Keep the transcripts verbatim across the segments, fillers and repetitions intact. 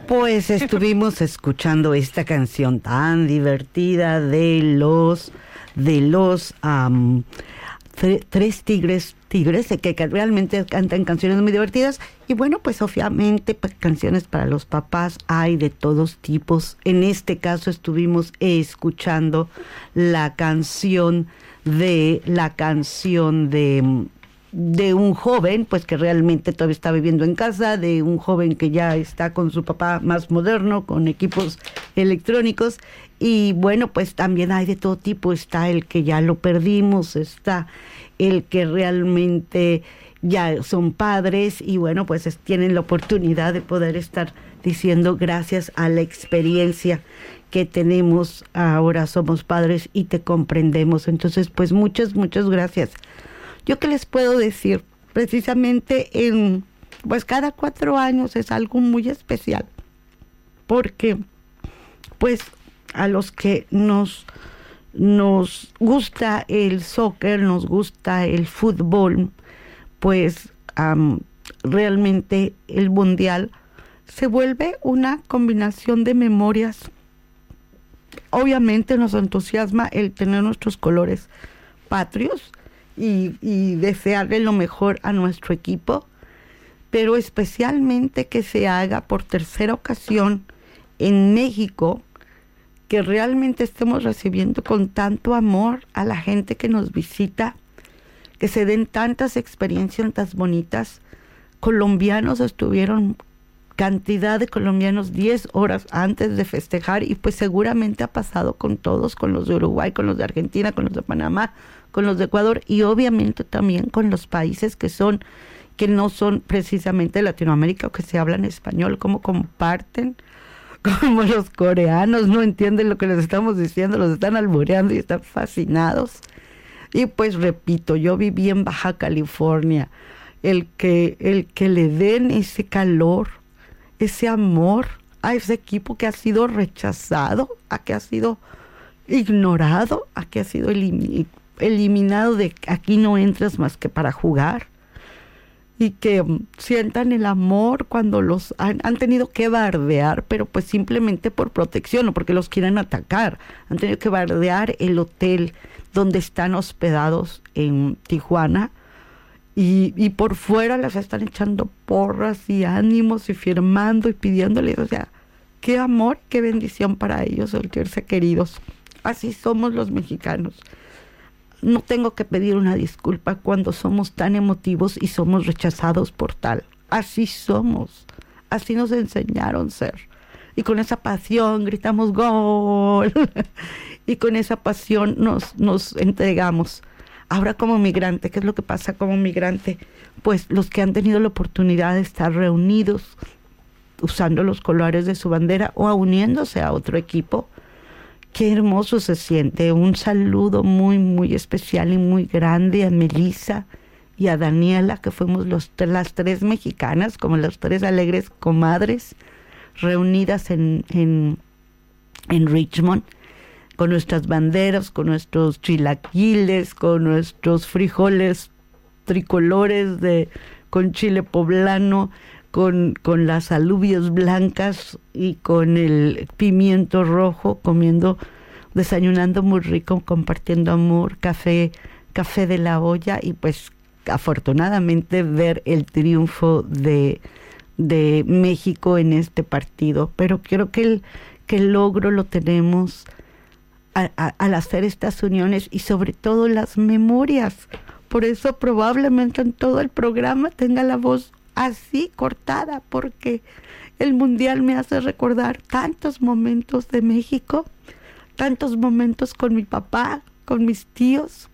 Pues estuvimos escuchando esta canción tan divertida de los de los um, tre, tres tigres tigres que, que realmente cantan canciones muy divertidas. Y bueno, pues obviamente pues, canciones para los papás hay de todos tipos. En este caso estuvimos escuchando la canción de la canción de de un joven, pues que realmente todavía está viviendo en casa, de un joven que ya está con su papá más moderno, con equipos electrónicos, y bueno, pues también hay de todo tipo, está el que ya lo perdimos, está el que realmente ya son padres, y bueno, pues es, tienen la oportunidad de poder estar diciendo gracias a la experiencia que tenemos, ahora somos padres y te comprendemos. Entonces, pues muchas, muchas gracias. ¿Yo qué les puedo decir? Precisamente en, pues cada cuatro años es algo muy especial, porque pues a los que nos, nos gusta el soccer, nos gusta el fútbol, pues um, realmente el mundial se vuelve una combinación de memorias. Obviamente nos entusiasma el tener nuestros colores patrios, Y, y desearle lo mejor a nuestro equipo, pero especialmente que se haga por tercera ocasión en México, que realmente estemos recibiendo con tanto amor a la gente que nos visita, que se den tantas experiencias tan bonitas. Colombianos estuvieron, cantidad de colombianos, diez horas antes de festejar, y pues seguramente ha pasado con todos, con los de Uruguay, con los de Argentina, con los de Panamá, con los de Ecuador, y obviamente también con los países que son, que no son precisamente de Latinoamérica o que se hablan español, cómo comparten, como los coreanos no entienden lo que les estamos diciendo, los están albureando y están fascinados. Y pues repito, yo viví en Baja California, el que, el que le den ese calor, ese amor a ese equipo que ha sido rechazado, a que ha sido ignorado, a que ha sido eliminado, eliminado de aquí no entras más que para jugar, y que um, sientan el amor cuando los han, han tenido que bardear, pero pues simplemente por protección, no porque los quieran atacar, han tenido que bardear el hotel donde están hospedados en Tijuana, y, y por fuera les están echando porras y ánimos y firmando y pidiéndoles, o sea, qué amor, qué bendición para ellos sentirse queridos. Así somos los mexicanos. No tengo que pedir una disculpa cuando somos tan emotivos y somos rechazados por tal. Así somos. Así nos enseñaron ser. Y con esa pasión gritamos ¡gol! Y con esa pasión nos, nos entregamos. Ahora como migrante, ¿qué es lo que pasa como migrante? Pues los que han tenido la oportunidad de estar reunidos usando los colores de su bandera o uniéndose a otro equipo, qué hermoso se siente. Un saludo muy, muy especial y muy grande a Melissa y a Daniela, que fuimos los, las tres mexicanas, como las tres alegres comadres, reunidas en, en, en Richmond, con nuestras banderas, con nuestros chilaquiles, con nuestros frijoles tricolores, de, con chile poblano, Con, con las alubias blancas y con el pimiento rojo, comiendo, desayunando muy rico, compartiendo amor, café, café de la olla, y pues afortunadamente ver el triunfo de, de México en este partido. Pero creo que el, que el logro lo tenemos a, a, al hacer estas uniones y sobre todo las memorias. Por eso probablemente en todo el programa tenga la voz así cortada, porque el mundial me hace recordar tantos momentos de México, tantos momentos con mi papá, con mis tíos,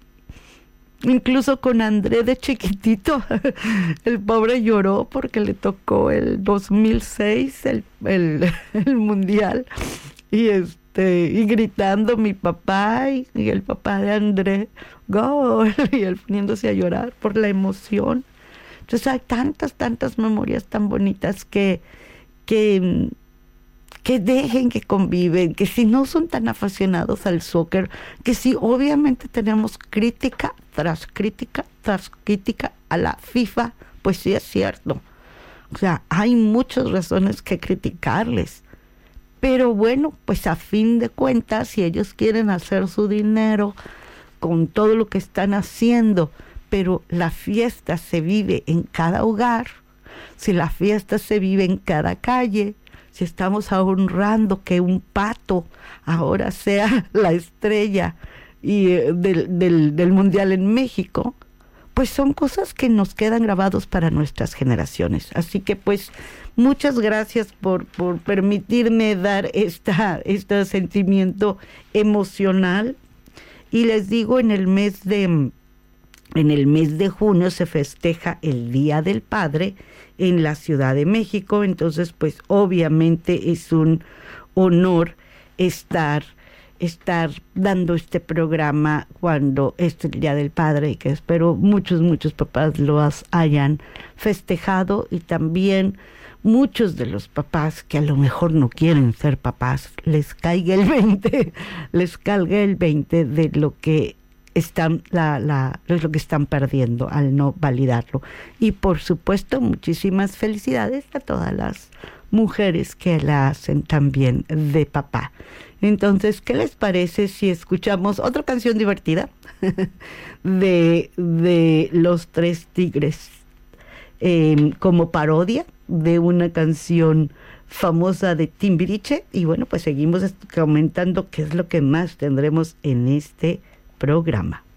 incluso con André de chiquitito. El pobre lloró porque le tocó el dos mil seis el, el, el mundial, y este y gritando mi papá y, y el papá de André gol, y él poniéndose a llorar por la emoción. Entonces hay tantas, tantas memorias tan bonitas que, que, que dejen que conviven, que si no son tan aficionados al soccer, que si obviamente tenemos crítica tras crítica tras crítica a la FIFA, pues sí es cierto. O sea, hay muchas razones que criticarles. Pero bueno, pues a fin de cuentas, si ellos quieren hacer su dinero con todo lo que están haciendo, pero la fiesta se vive en cada hogar, si la fiesta se vive en cada calle, si estamos honrando que un pato ahora sea la estrella y, eh, del, del, del Mundial en México, pues son cosas que nos quedan grabados para nuestras generaciones. Así que pues muchas gracias por, por permitirme dar esta, este sentimiento emocional. Y les digo, en el mes de, en el mes de junio se festeja el Día del Padre en la Ciudad de México. Entonces, pues obviamente es un honor estar estar dando este programa cuando es el Día del Padre, y que espero muchos, muchos papás lo hayan festejado, y también muchos de los papás que a lo mejor no quieren ser papás, les caiga el veinte, les caiga el veinte de lo que están, la, la, de lo que están perdiendo al no validarlo. Y por supuesto, muchísimas felicidades a todas las mujeres que la hacen también de papá. Entonces, ¿qué les parece si escuchamos otra canción divertida de, de Los Tres Tigres, eh, como parodia de una canción famosa de Timbiriche? Y bueno, pues seguimos comentando qué es lo que más tendremos en este programa.